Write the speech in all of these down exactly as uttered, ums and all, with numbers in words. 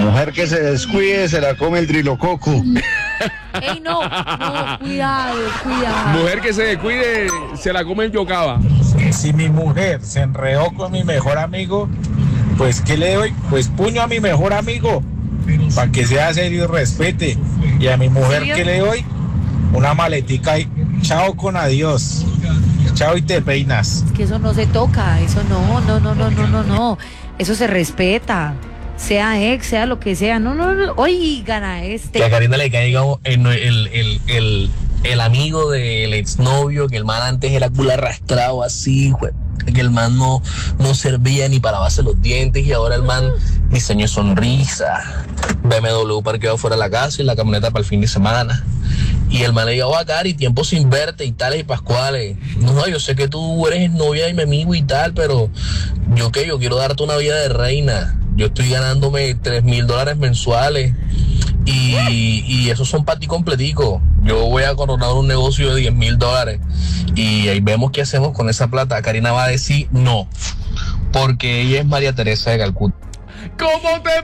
Mujer que se descuide se la come el trilococo. Ey, no, no, cuidado, cuidado. Mujer que se descuide se la come el yocaba. Si mi mujer se enredó con mi mejor amigo, pues ¿qué le doy? Pues puño a mi mejor amigo, para que sea serio y respete. Y a mi mujer, ¿qué le doy? Una maletica y chao con adiós. Chao y te peinas. Es que eso no se toca, eso no, no, no, no, no, no, no. Eso se respeta. Sea ex, sea lo que sea. No, no, no. Oigan a este. Que a Karina le caiga el, el, el, el, el amigo del exnovio, que el man antes era culo arrastrado así, güey. Que el man no, no servía ni para lavarse los dientes y ahora el man diseñó sonrisa, B M W parqueado fuera de la casa y la camioneta para el fin de semana. Y el man le dijo, a Cari, tiempo sin verte y tales y pascuales. No, no, yo sé que tú eres novia y mi amigo y tal, pero yo qué, yo quiero darte una vida de reina. Yo estoy ganándome tres mil dólares mensuales y, y esos son para ti completico. Yo voy a coronar un negocio de diez mil dólares y ahí vemos qué hacemos con esa plata. Karina va a decir no, porque ella es María Teresa de Calcuta. ¿Cómo te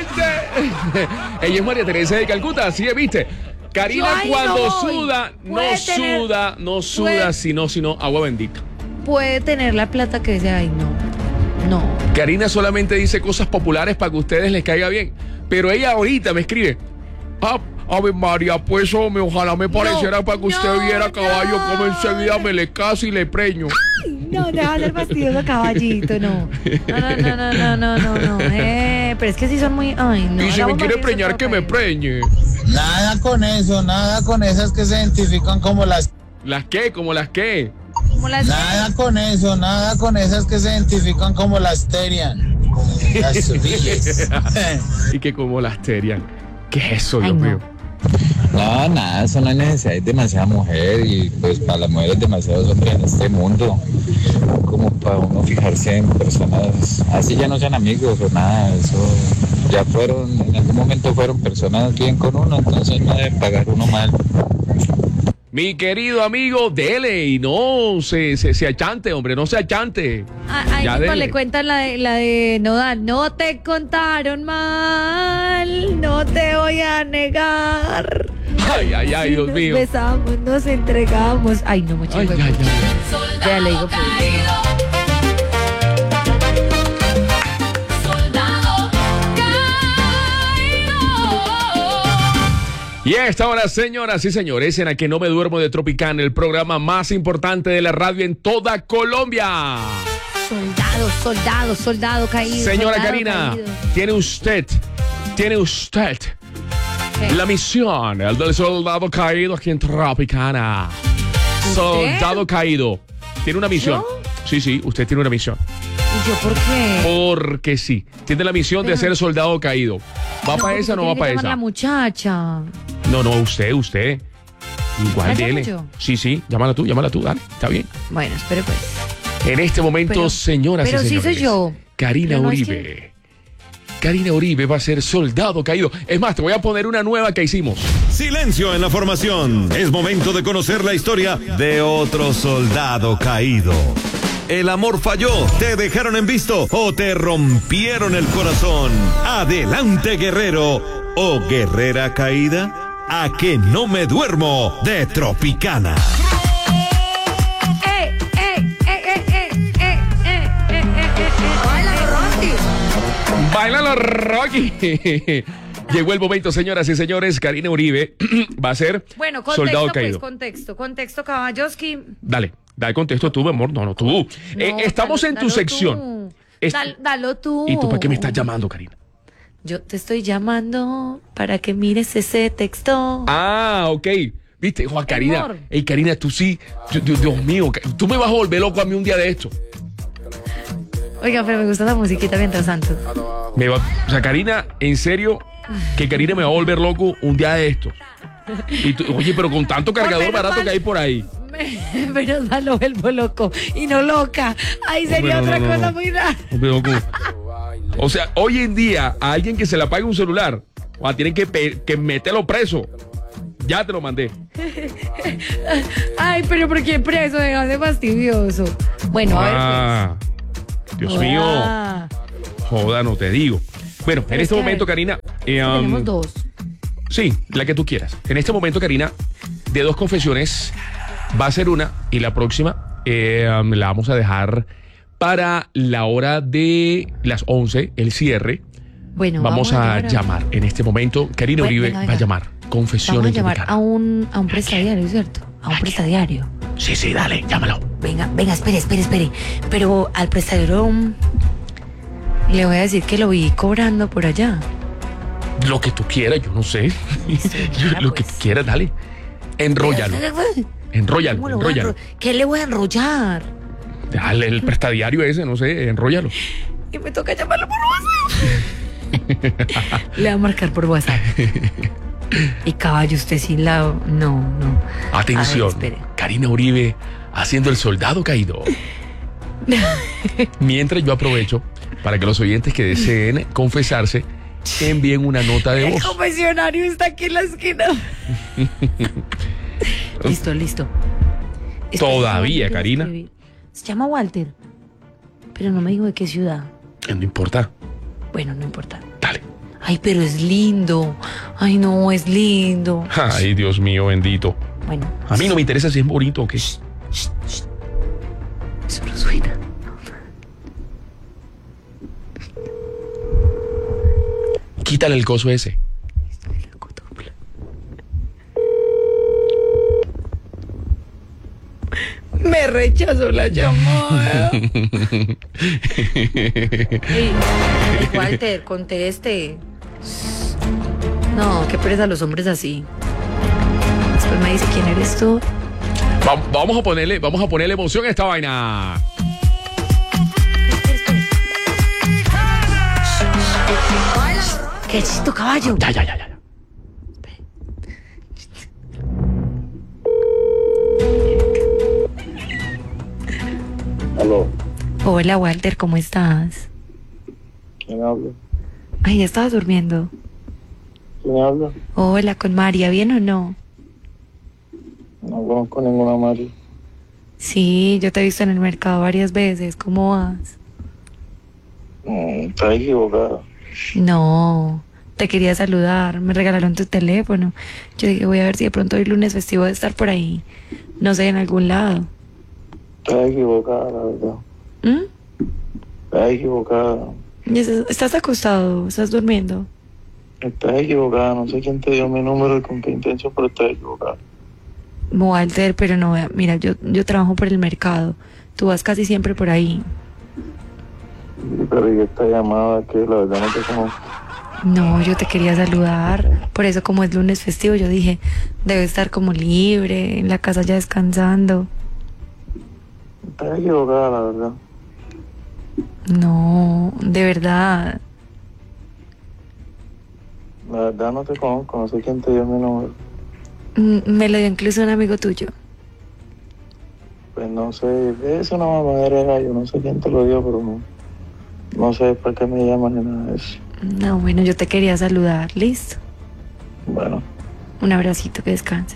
parece? Ella es María Teresa de Calcuta, así es, ¿viste? Karina cuando no suda, no tener, suda, no suda, puede, sino, sino agua bendita. Puede tener la plata que sea, ay no, no. Karina solamente dice cosas populares para que a ustedes les caiga bien, pero ella ahorita me escribe, ah, Ave María, pues hombre, ojalá me pareciera no, para que usted no, viera caballo, no. Como enseguida me le caso y le preño. Ay, no, deja de ser fastidioso caballito, no. No, no, no, no, no, no, no. Eh, pero es que sí son muy, ay, no. Y si me quiere preñar, que me preñe. Nada con eso, nada con esas que se identifican como las... ¿Las qué? ¿Como las qué? Como las nada qué? Con eso, nada con esas que se identifican como las Terian. Las surillas. Y que como las Terian. ¿Qué es eso, Dios ay, no. mío? No, nada, eso no hay necesidad, hay demasiada mujer y pues para las mujeres demasiados hombres en este mundo, como para uno fijarse en personas, así ya no sean amigos o nada, eso ya fueron, en algún momento fueron personas bien con uno, entonces no deben pagar uno mal. Mi querido amigo, dele y no se, se, se achante, hombre, no se achante. Ahí mismo le cuentan la de, la de Nodal. No te contaron mal, no te voy a negar. Ay, ay, ay, Dios nos mío. Nos besamos, nos entregamos. Ay, no, mucho. Ay, ay, ay, ay. Ya le digo, pues. Y a esta hora, señoras y señores, en la que no me duermo de Tropicana, el programa más importante de la radio en toda Colombia. Soldado, soldado, soldado caído. Señora soldado Karina, caído. tiene usted, tiene usted ¿qué? La misión del soldado caído aquí en Tropicana. ¿Usted? Soldado caído. Tiene una misión. ¿Yo? Sí, sí, usted tiene una misión. ¿Y yo por qué? Porque sí. Tiene la misión Pero... de ser soldado caído. ¿Va no, para esa o no va para esa? La muchacha. No, no, usted, usted. Igual dele. Sí, sí, llámala tú, llámala tú, dale, está bien. Bueno, espere pues. En este momento, pero, señoras pero y señores. Pero sí soy yo. Karina no Uribe. Es que... Karina Uribe va a ser soldado caído. Es más, te voy a poner una nueva que hicimos. Silencio en la formación. Es momento de conocer la historia de otro soldado caído. El amor falló, te dejaron en visto o te rompieron el corazón. Adelante, guerrero o guerrera caída. A que no me duermo de Tropicana. ¡Eh, eh, eh, eh, eh, eh, eh, eh, eh, eh! ¡Báilalo, Rocky! Llegó el momento, señoras y señores. Karina Uribe va a ser bueno, contexto, soldado caído. Pues, contexto, contexto, Caballoski. Dale, dale contexto tú, amor. No, no, tú. No, eh, estamos dalo, en tu sección. Tú. Est- Dal, dalo tú. ¿Y tú para qué me estás llamando, Karina? Yo te estoy llamando para que mires ese texto. Ah, ok. Viste, Juan Karina. Ey, Karina, tú sí. Dios, Dios, Dios mío, tú me vas a volver loco a mí un día de esto. Oiga, pero me gusta la musiquita mientras tanto. Me va, o sea, Karina, en serio, que Karina me va a volver loco un día de esto. Y tú, oye, pero con tanto cargador barato mal, que hay por ahí. Me, menos mal lo vuelvo loco y no loca. Ahí sería no, otra no, no, cosa no. muy rara. O sea, hoy en día, a alguien que se le apague un celular, o a tienen que, pe- que meterlo preso. Ya te lo mandé. Ay, pero ¿por qué preso? Deja de fastidioso. Bueno, ah, a ver, pues. Dios mío. Ah. Joda, no te digo. Bueno, pero en este momento, Karina, Eh, um, Tenemos dos. Sí, la que tú quieras. En este momento, Karina, de dos confesiones va a ser una y la próxima eh, um, la vamos a dejar para la hora de las once, el cierre. Bueno, Vamos, vamos a, a llamar en este momento. Karina Bueno, Uribe venga, va a venga. llamar. Confesiones Vamos a de llamar Tropicana. a un, a un prestadiario, ¿cierto? A un prestadiario. Sí, sí, dale, llámalo. Venga, venga, espere, espere, espere. Pero al prestadero mm, le voy a decir que lo vi cobrando por allá. Lo que tú quieras, yo no sé. Venga, Lo que pues. tú quieras, dale. Enróllalo. Enróllalo, ¿Cómo lo voy a enróllalo. enro- ¿Qué le voy a enrollar? Dale el prestadiario ese, no sé, enróllalo. Y me toca llamarlo por WhatsApp. Le va a marcar por WhatsApp. Y caballo, usted sin la... No, no. Atención, A ver, espere. Karina Uribe haciendo el soldado caído. Mientras yo aprovecho para que los oyentes que deseen confesarse envíen una nota de El voz. confesionario está aquí en la esquina. Listo, listo. Estoy Todavía, acabando de Karina. escribir. Se llama Walter, pero no me dijo de qué ciudad. No importa, Bueno, no importa. dale. Ay, pero es lindo. Ay, no, es lindo. Ay, Dios mío, bendito. Bueno, A mí no me interesa si es bonito o qué. eso no suena. Quítale el coso ese. Me rechazó la llamada. Ey, Walter, conteste. No, qué pereza los hombres así. Después me dice quién eres tú. Va- vamos a ponerle, vamos a ponerle emoción a esta vaina. ¿Qué chisto, caballo? Ya, ya, ya, ya. Aló, Hola, Walter, ¿cómo estás? ¿quién habla? Ay, ya estabas durmiendo. ¿Quién habla? Hola, con María, ¿bien o no? No conozco ninguna María. Sí, yo te he visto en el mercado varias veces. ¿Cómo vas? Mm, estás equivocada. No, te quería saludar. Me regalaron tu teléfono. Yo dije, voy a ver si de pronto hoy lunes festivo de estar por ahí. No sé, en algún lado. Estás equivocada, la verdad. ¿Mm? Estás equivocada. ¿Y estás- ¿Estás acostado? ¿Estás durmiendo? Estás equivocada. No sé quién te dio mi número y con qué intención, pero estás equivocada. Walter, pero no, vea, mira, yo, yo trabajo por el mercado. Tú vas casi siempre por ahí. Pero y esta llamada que la verdad no te conozco. No, yo te quería saludar. Por eso, como es lunes festivo, yo dije, debe estar como libre, en la casa ya descansando. Estás equivocada, la verdad. No, de verdad. La verdad no te conozco. No sé quién te dio mi número. Mm, Me lo dio incluso un amigo tuyo. Pues no sé. Es una mamadera de gallo. No sé quién te lo dio, pero no. No sé para qué me llaman ni nada de eso. No, bueno, yo te quería saludar. Listo. Bueno. Un abracito, que descanses.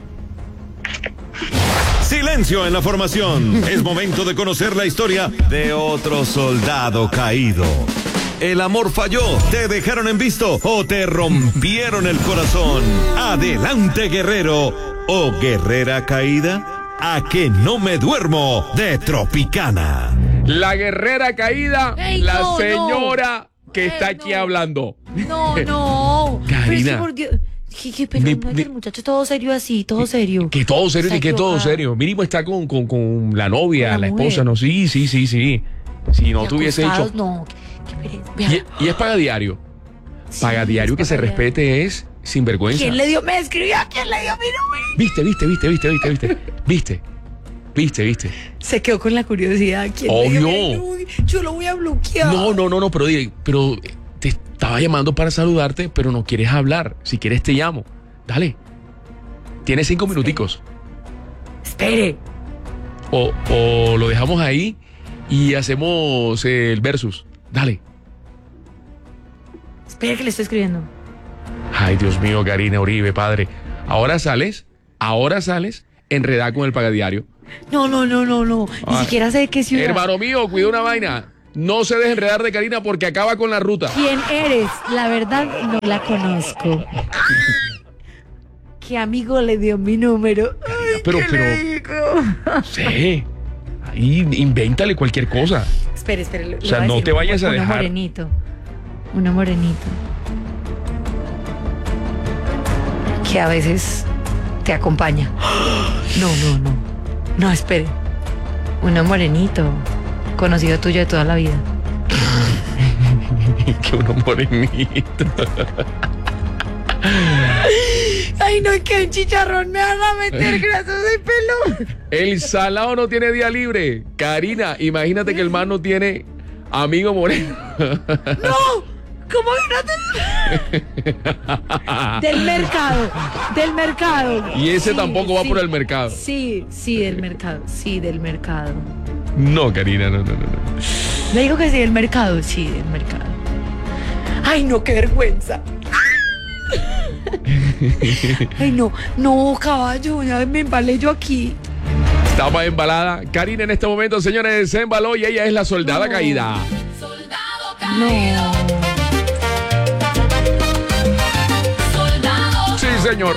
Silencio en la formación. Es momento de conocer la historia de otro soldado caído. El amor falló, te dejaron en visto o te rompieron el corazón. Adelante, guerrero o guerrera caída. A que no me duermo de Tropicana. La guerrera caída, Ey, la no, señora que Ey, está aquí no. hablando. No, no. Karina. Pero es que porque... ¿Qué, qué, pero Ni- no, ni- el muchacho todo serio así, todo serio. Que todo serio, Está ni que todo equivocada. serio. Mínimo está con, con, con la novia, Con la la, esposa, mujer. ¿no? Sí, sí, sí, sí. Si no Y te hubiese hecho. acostados, No, qué, qué pereza. Vea. Y, y es paga diario. Sí, Paga diario es que se paga diario. respete es sinvergüenza. ¿Quién le dio? Me escribió, ¿quién le dio mi número? Viste, viste, viste, viste, viste, viste. Viste. Viste, viste. Se quedó con la curiosidad. ¿Quién Obvio. le dio mi número? Yo lo voy a bloquear. No, no, no, no, pero, dile, pero te estaba llamando para saludarte, pero no quieres hablar. Si quieres te llamo. Dale. Tienes cinco minuticos. Espere. O, o lo dejamos ahí y hacemos eh, el versus. Dale. Espere que le estoy escribiendo. Ay, Dios mío, Karina Uribe, padre. Ahora sales, ahora sales enredada con el pagadiario. No, no, no, no, no. Ni Ay. siquiera sé de qué ciudad. Hermano mío, cuida una vaina. No se deje enredar de Karina porque acaba con la ruta. ¿Quién eres? La verdad no la conozco. ¿Qué amigo le dio mi número? Ay, pero, ¿qué pero. le digo? Sí. Ahí invéntale cualquier cosa. Espere, espere. le O sea, voy a no decir, te vayas a uno dejar. morenito. Uno morenito. Que a veces te acompaña. No, no, no. No, espere. Uno morenito. Conocido tuyo de toda la vida. Que uno morenito. Ay, no, que un chicharrón me van a meter grasos de pelo. El salado no tiene día libre. Karina, imagínate que el man no tiene amigo moreno. No, ¿cómo que no te... Del mercado, del mercado. Y ese Sí, tampoco va sí. por el mercado. Sí, sí, del mercado, sí, del mercado. No, Karina, no, no, no. no. Le digo que sí, del mercado, sí, del mercado. Ay, no, qué vergüenza. Ay, no, no, caballo, ya me embalé yo aquí. Estaba embalada. Karina en este momento, señores, se embaló y ella es la soldada No. caída. No. Sí, señor.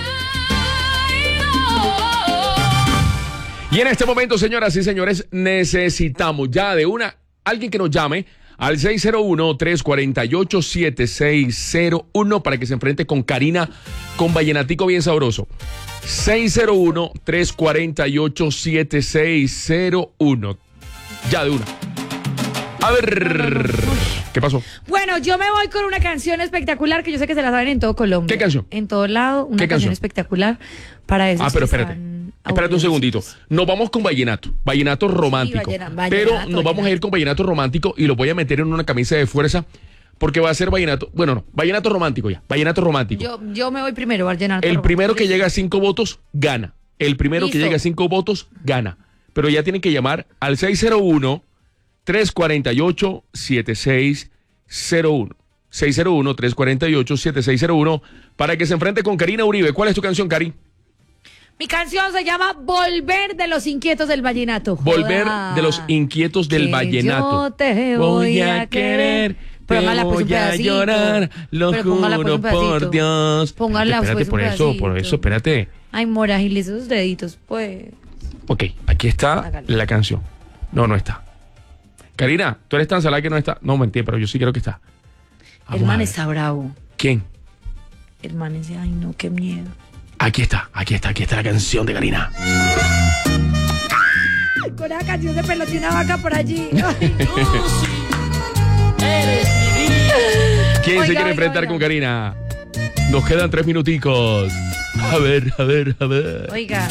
Y en este momento, señoras y señores, necesitamos ya de una, alguien que nos llame al seis cero uno, tres cuatro ocho, siete seis cero uno para que se enfrente con Karina con vallenatico bien sabroso. seis cero uno, tres cuatro ocho, siete seis cero uno. Ya de una. A ver, ¿qué pasó? Bueno, yo me voy con una canción espectacular que yo sé que se la saben en todo Colombia. ¿Qué canción? En todo lado, una ¿Qué canción, canción? espectacular para eso. Ah, pero espérate. Espérate un segundito. Nos vamos con vallenato. Vallenato romántico. Sí, vallena- pero vallenato, nos vamos a ir con vallenato romántico y lo voy a meter en una camisa de fuerza porque va a ser vallenato. Bueno, no. Vallenato romántico ya. Vallenato romántico. Yo, yo me voy primero, vallenato. El primero que romántico. llega a cinco votos, gana. El primero que Listo. llega a cinco votos, gana. Pero ya tienen que llamar al seis cero uno, tres cuatro ocho, siete seis cero uno. seis cero uno, tres cuatro ocho, siete seis cero uno para que se enfrente con Karina Uribe. ¿Cuál es tu canción, Cari? Mi canción se llama Volver de los Inquietos del Vallenato. Volver Joda. de los Inquietos del Que Vallenato. Yo te voy a querer. te Póngala, pues, un voy a pedacito. llorar, lo Pero póngala, pues, juro un pedacito. por Dios. Póngala, espérate, pues, un por eso, por pedacito. eso, espérate. Ay, Mora, agiliza esos deditos, pues. Ok, aquí está Hágale. la canción. No, no está. Karina, tú eres tan salada que no está. No, mentira, pero yo sí creo que está. Vamos El a man ver. está bravo. ¿Quién? El man dice, ay, no, qué miedo. Aquí está, aquí está, aquí está la canción de Karina. Con esa canción se peloteó una vaca por allí. Ay, ¿Quién Oiga, se quiere oiga, enfrentar oiga. con Karina? Nos quedan tres minuticos. A ver, a ver, a ver. Oiga,